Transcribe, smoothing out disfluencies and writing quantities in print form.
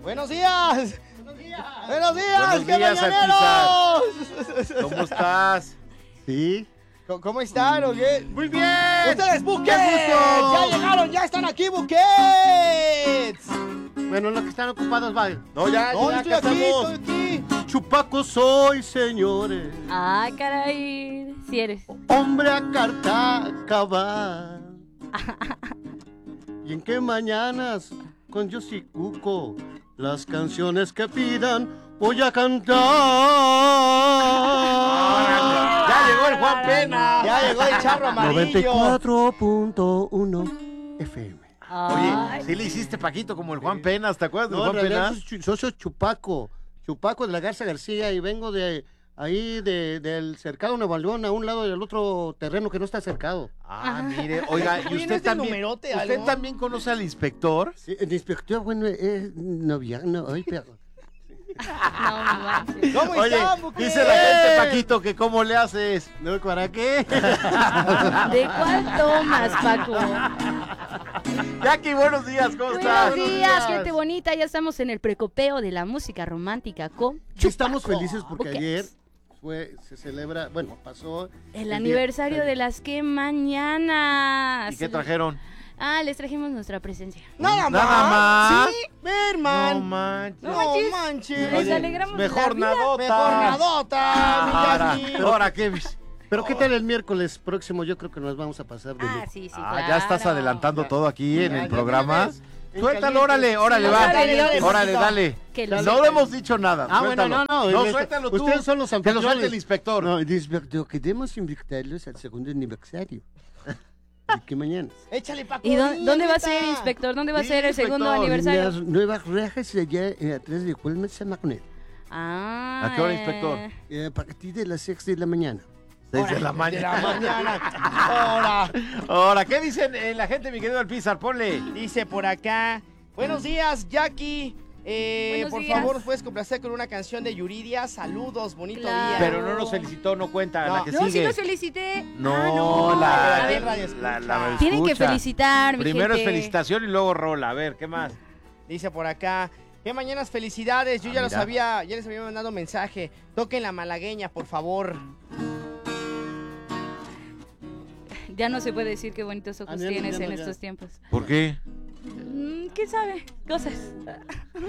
Buenos días. Buenos días, ¿qué mañaneros? ¿Cómo estás? Sí. ¿Cómo están o qué? Muy bien. ¡Ustedes, Buckets! ¡Ya llegaron! ¡Ya están aquí, Buckets! Bueno, los que están ocupados, va. No, ya, No, ya, estoy acá aquí, estamos. estoy aquí. Chupaco soy, señores. Ah, caray. Si eres. Hombre a carta cabal. Y en qué mañanas con Yossi Cuco las canciones que pidan voy a cantar. Ya llegó el Juan Pena. Ya llegó el charro amarillo. 94.1 FM. Oye, sí le hiciste Paquito como el Juan Pena, ¿te acuerdas del No, en Juan realidad Pena? soy Chupaco de la Garza García y vengo de ahí del cercado Nuevo León a un lado del otro terreno que no está cercado. Ah, mire, oiga, y Oye, ¿no usted es de también, numerote ¿usted algo? también conoce al inspector? Sí, el inspector, bueno, es noviano, ay, pero... No manches. ¿Cómo Oye, están, Buckets? dice la gente, Paquito, que cómo le haces. No, ¿para qué? ¿De cuál tomas, Paco? Jackie, buenos días, ¿cómo estás? Buenos días, gente bonita. Ya estamos en el precopeo de la música romántica con Sí, estamos Chupaco. felices porque Buckets. ayer se celebra, bueno, pasó... El día- aniversario de las que mañana. ¿Y qué trajeron? Ah, les trajimos nuestra presencia. Nada más. Nada más. Sí, Berman. No manches. No manches. manches. Les alegramos Mejor la vida. nadota. Mejor nadota, mi Ahora, Jackie. ahora, ¿qué? Pero ¿qué tal el miércoles próximo? Yo creo que nos vamos a pasar de Ah, lujo. sí, sí, Ah, claro. ya estás adelantando Ya. todo aquí en Ya, el ya programa. tienes. En Suéltalo, caliente. órale, órale, Sí, va. dale, dale, Órale, Paquito. dale. Que lo No sepan. hemos dicho nada. Ah, bueno, suéltalo. no, No, suéltalo tú. Ustedes son los Que lo anfitriones. suelte el inspector. No, el inspector, queremos invitarlos al segundo aniversario. ¿De qué mañana? Échale, Paco. ¿Y dile, dónde va a neta. ser, inspector? ¿Dónde va a Sí, ser el segundo inspector. aniversario? Las nuevas rejas allá atrás de Colmes San Magnet. Ah. ¿A qué hora, inspector? A partir de las 6 de la mañana. 6 de la De la mañana. mañana. Ahora. Ahora, ¿qué dicen la gente, mi querido Alpizar? Ponle. Dice por acá. Buenos días, Jackie. Buenos por días. favor, ¿nos puedes complacer con una canción de Yuridia? Saludos, bonito Claro. día. Pero no nos felicitó, no cuenta. No. La que No, sí sigue. los felicité. No, Ah, no. la, A ver, la tienen que escucha. felicitar, mi Primero gente. es felicitación y luego rola. A ver, ¿qué más? Dice por acá. ¿Qué mañanas felicidades? Yo ya los mira. había, ya les había mandado mensaje. Toquen la malagueña, por favor. Ya no se puede decir qué bonitos ojos Ah, ya no, tienes ya en no, ya. estos tiempos. ¿Por qué? ¿Quién sabe? Cosas.